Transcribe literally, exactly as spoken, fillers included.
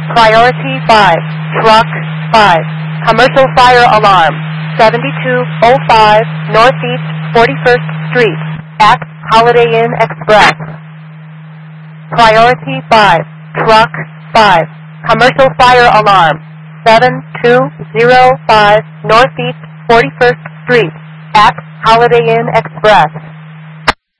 Priority five, Truck five, Commercial Fire Alarm, seventy-two oh five Northeast forty-first Street, at Holiday Inn Express. Priority five, Truck five, Commercial Fire Alarm, seven two oh five Northeast forty-first Street, at Holiday Inn Express.